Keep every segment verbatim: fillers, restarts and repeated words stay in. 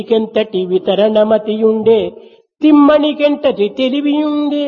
కెంతటి వితరణమతియుండే తిమ్మనికెంతటి తెలివియుండే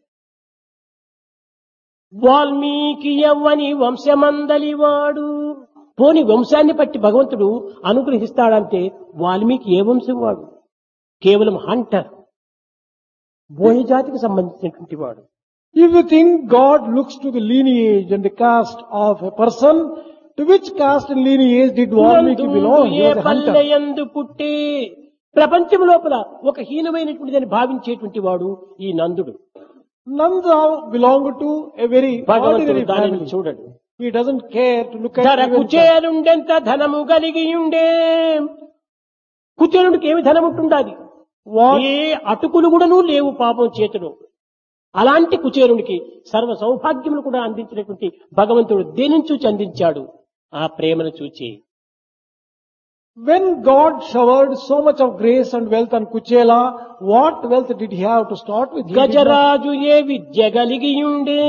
వాల్మీకి యవ్వని వంశమందలివాడు. పోని వంశాన్ని బట్టి భగవంతుడు అనుగ్రహిస్తాడంటే వాల్మీకి ఏ వంశం వాడు? కేవలం హంటర్, బోయ జాతికి సంబంధించినటువంటి వాడు. If you think God looks to the lineage and the caste of a person, to which caste and lineage did Valmiki belong? He A was a hunter. పల్లెయందు పుట్టి ప్రపంచం లోపల ఒక హీనమైనటువంటిదని భావించేటువంటి వాడు ఈ నందుడు. Nanda belonged to a very భగవంతుడు ordinary దానిని family. చూడడు. He doesn't care to look at ధర even that. కుచేలుండెంత ధనము కలిగి ఉండే. కుచేలుడికి ఏమి ధనం ఉంటుండాది? What? ఏ అటుకులు కూడాను లేవు పాపం చేతిలో. అలాంటి కుచేరునికి సర్వ సౌభాగ్యములు కూడా అందించినటువంటి భగవంతుడు దేనిని చూచి అందించాడు? ఆ ప్రేమను చూచి. When God showered so much of grace and wealth on Kuchela, what wealth did he have to start with? He did not- Gajaraju ఏ విద్య కలిగి ఉండే.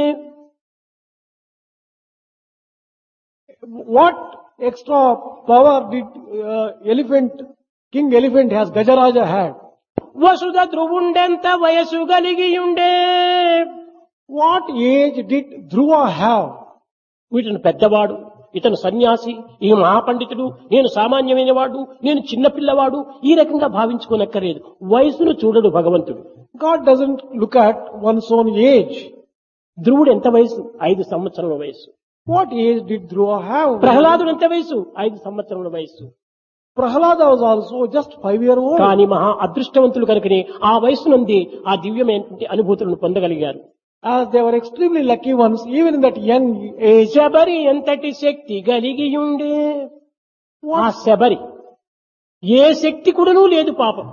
What extra power did uh, elephant, King Elephant has, Gajaraja had? వసుధ ధ్రువుండెంత వయసు కలిగి ఉండే. What age did Dhruva have? వీటిని పెద్దవాడు, ఇతను సన్యాసి, ఈ మహాపండితుడు, నేను సామాన్యమైన వాడు, నేను చిన్నపిల్లవాడు, ఈ రకంగా భావించుకోనక్కర్లేదు. వయసును చూడడు భగవంతుడు. God doesn't look at one's own age. ధ్రువుడు ఎంత వయసు? ఐదు సంవత్సరముల వయసు. What age did Dhruva have? ప్రహ్లాదుడు ఎంత వయసు? ఐదు సంవత్సరముల వయసు. Prahlada was also just five year old. కానీ మహా అదృష్టవంతులు కనుకనే ఆ వయసు నుండి ఆ దివ్యమైనటువంటి అనుభూతులను పొందగలిగారు. As they were extremely lucky ones, even in that young age. Sabari ఎంతటి శక్తి కలిగి ఉండే. ఆ శబరి ఏ శక్తి కూడాను లేదు పాపం.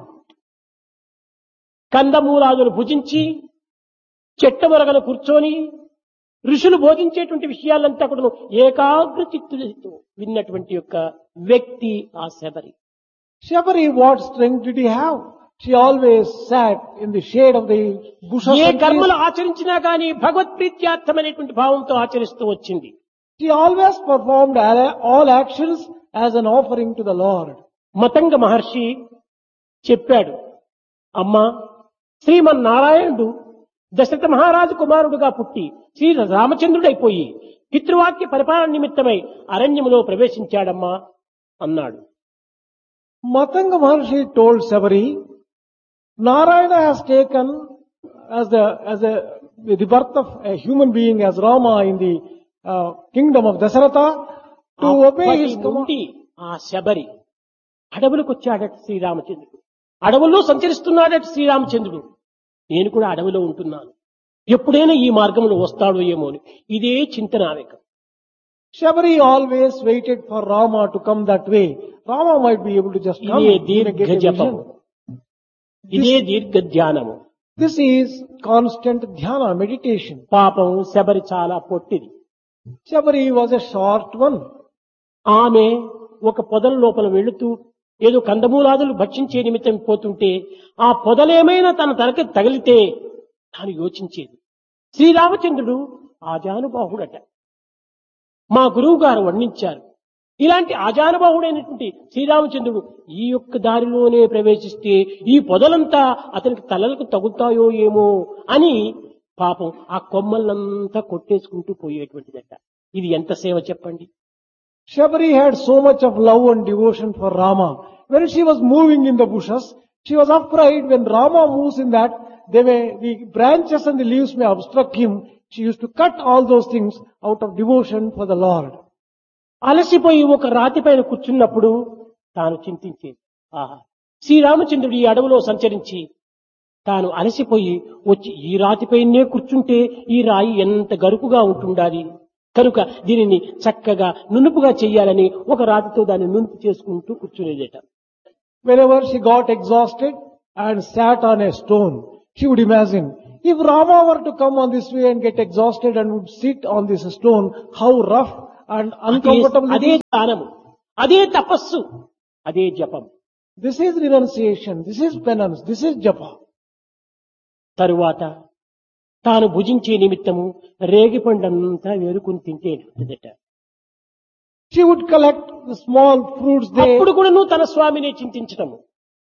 కందమూలాదులు భుజించి చెట్టమొరగలు కూర్చొని ఋషులు బోధించేటువంటి విషయాలంతా కూడా ఏకాగ్ర చిత్తులతో విన్నటువంటి యొక్క వ్యక్తి ఆ Sabari. Shabari, what strength did he have? She always sat in the shade of the bushes A and కర్మలు trees. ఆచరించినా గాని భగవత్ప్రీత్యార్థమైనటువంటి భావంతో ఆచరిస్తూ వచ్చింది. She always performed all all actions as an offering to the Lord. Matanga మహర్షి చెప్పాడు, అమ్మా, శ్రీమన్నారాయణుడు దశరథ మహారాజు కుమారుడుగా పుట్టి శ్రీ రామచంద్రుడైపోయి పితృవాక్య పరిపాలన నిమిత్తమై అరణ్యములో ప్రవేశించాడమ్మా అన్నాడు. Matanga Maharshi told Sabari, Narayana has taken as the as a the birth of a human being as Rama in the uh, kingdom of Dasaratha to obey his అప్పటి command. నుండి ఆ శబరి అడవులకు వచ్చాడట శ్రీరామచంద్రుడు. అడవుల్లో సంచరిస్తున్నాడట శ్రీరామచంద్రుడు. నేను కూడా అడవిలో ఉంటున్నాను, ఎప్పుడైనా ఈ మార్గంలో వస్తాడో ఏమో అని ఇదే చింతనావేక. Shabari always waited for Rama to come that way. Rama might be able to just come. ఇదే and దీర్ఘ get a జపము, vision. ఇదే దీర్ఘ ధ్యానము. This is constant dhyana, meditation. పాపం శబరి చాలా పొట్టిది. Shabari was a short one. ఆమె ఒక పొదల లోపల వెళుతూ ఏదో కందమూలాదులు భక్షించే నిమిత్తం పోతుంటే ఆ పొదలేమైనా తన తనకి తగిలితే తాను యోచించేది. శ్రీరామచంద్రుడు ఆజానుబాహుడట. మా గురువు గారు వర్ణించారు, ఇలాంటి ఆజానుబాహుడైనటువంటి శ్రీరామచంద్రుడు ఈ యొక్క దారిలోనే ప్రవేశిస్తే ఈ పొదలంతా అతనికి తలలకు తగులుతాయో ఏమో అని పాపం ఆ కొమ్మలంతా కొట్టేసుకుంటూ పోయేటువంటిదట. ఇది ఎంత సేవ చెప్పండి. Shabari had so much of love and devotion for Rama. When she was moving in the bushes, she was afraid when Rama moves in that, they may, the branches and the leaves may obstruct him. She used to cut all those things out of devotion for the Lord. అలసిపోయి ఒక రాతి పైన కూర్చున్నప్పుడు తాను చింతించేది, ఆహా, శ్రీరామచంద్రుడు ఈ అడవిలో సంచరించి తాను అలసిపోయి వచ్చి ఈ రాతిపైనే కూర్చుంటే ఈ రాయి ఎంత గరుకుగా ఉంటుండాలి, కనుక దీనిని చక్కగా నునుపుగా చెయ్యాలని ఒక రాతితో దాన్ని నునుపు చేసుకుంటూ కూర్చునేదట. Whenever she got exhausted and sat on a stone, she would imagine, if Rama were to come on this way and get exhausted and would sit on this stone, how rough and uncomfortable it అదే is. ధ్యానము, అదే తపస్సు, అదే జపం. This is renunciation, this is penance, this is japa. తరువాత తాను భుజించే నిమిత్తము రేగిపండంతా వేరుకుని తింటేదట. She would collect the small fruits there. అప్పుడు కూడా నువ్వు తన స్వామిని చింతించటము.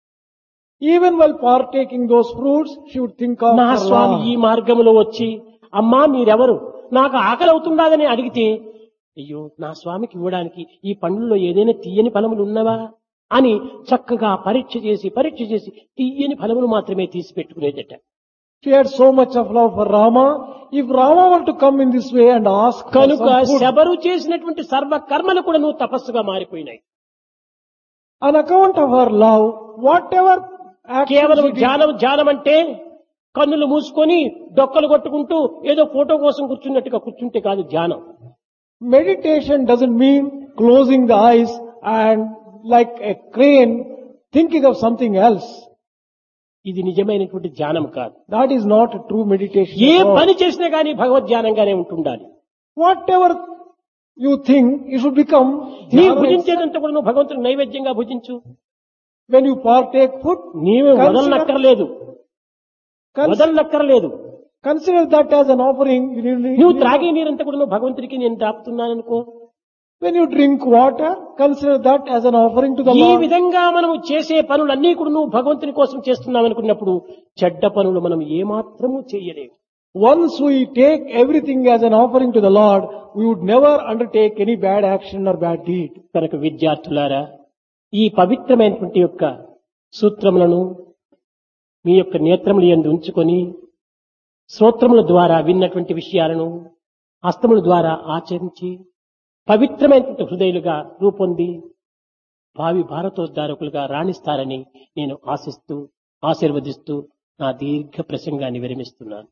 Even while partaking those fruits, she would think of నా her స్వామి ఈ Lord. మార్గంలో వచ్చి అమ్మా మీరెవరు నాకు ఆకలి అవుతుండదని అడిగితే అయ్యో నా స్వామికి ఇవ్వడానికి ఈ పండ్లలో ఏదైనా తీయని ఫలములు ఉన్నవా అని చక్కగా పరీక్ష చేసి పరీక్ష చేసి తీయని ఫలములు మాత్రమే తీసి పెట్టుకునేదట. She had so much of love for Rama. If Rama were to come in this way and ask for కనుక some food, శబరు చేసినటువంటి సర్వ కర్మలు కూడా నువ్వు తపస్సుగా మారిపోయినాయి. on account of her love, whatever action కేవలం she did, ధ్యానం ధ్యానం అంటే కన్నులు మూసుకొని డొక్కలు కొట్టుకుంటూ ఏదో ఫోటో కోసం కూర్చున్నట్టుగా కూర్చుంటే కాదు ధ్యానం. meditation doesn't mean closing the eyes and like a crane thinking of something else. ఇది నిజమైనటువంటి ధ్యానం కాదు. That is not a true meditation. A at all. పని చేసినా కానీ భగవద్ ధ్యానంగానే ఉంటుండాలి. Whatever you think, you should become నీ dhyana. భుజించేదంతా కూడా నువ్వు భగవంతుని నైవేద్యంగా భుజించు. When you partake food, నీవే Consider- వదలనక్కర్లేదు cons- వదలనక్కర్లేదు. consider that as an offering. You need- నువ్వు త్రాగే నీరంతా కూడా నువ్వు భగవంతుడికి నేను దాపుతున్నాననుకో. When you drink water, consider that as an offering to the ఈ Lord. విధంగా మనం చేసే పనులన్నీ కూడా నువ్వు భగవంతుని కోసం చేస్తున్నావు అనుకున్నప్పుడు చెడ్డ పనులు మనం ఏమాత్రము చేయలేము. Once we take everything as an offering to the Lord, we would never undertake any bad action or bad deed. కనుక విద్యార్థులారా ఈ పవిత్రమైనటువంటి యొక్క సూత్రములను మీ యొక్క నేత్రములు యందు ఉంచుకొని శ్రోత్రముల ద్వారా విన్నటువంటి విషయాలను హస్తముల ద్వారా ఆచరించి పవిత్రమైనటువంటి హృదయులుగా రూపొంది భావి భారతోద్ధారకులుగా రాణిస్తారని నేను ఆశిస్తూ ఆశీర్వదిస్తూ నా దీర్ఘ ప్రసంగాన్ని విరమిస్తున్నాను.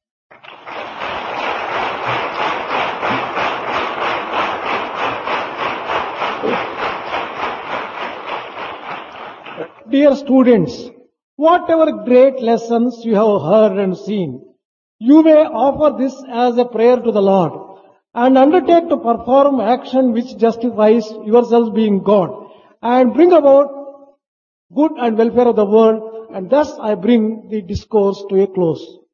Dear students, whatever great lessons you have heard and seen, you may offer this as a prayer to the Lord and undertake to perform action which justifies yourselves being God and bring about good and welfare of the world, and thus I bring the discourse to a close.